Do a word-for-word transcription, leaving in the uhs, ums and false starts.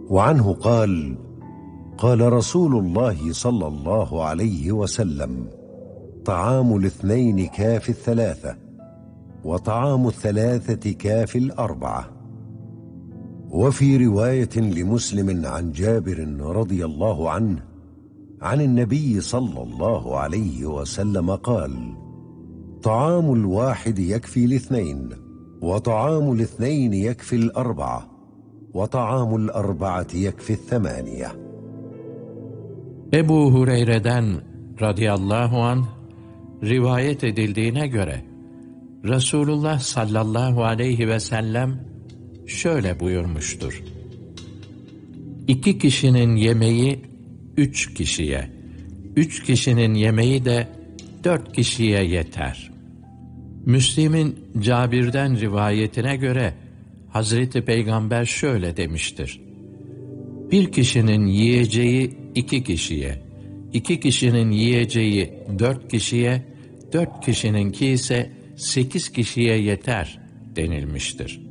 وعنه قال: قال رسول الله صلى الله عليه وسلم: طعام الاثنين كافي الثلاثة، وطعام الثلاثة كافي الأربعة. وفي رواية لمسلم عن جابر رضي الله عنه عن النبي صلى الله عليه وسلم قال: طعام الواحد يكفي الاثنين، وطعام الاثنين يكفي الأربعة، وطعام الأربعة يكفي الثمانية. Ebu Hureyre'den radıyallahu anh rivayet edildiğine göre Resulullah sallallahu aleyhi ve sellem şöyle buyurmuştur: İki kişinin yemeği üç kişiye, üç kişinin yemeği de dört kişiye yeter. Müslim'in Cabir'den rivayetine göre Hazreti Peygamber şöyle demiştir: Bir kişinin yiyeceği iki kişiye, iki kişinin yiyeceği dört kişiye, dört kişininki ise sekiz kişiye yeter denilmiştir.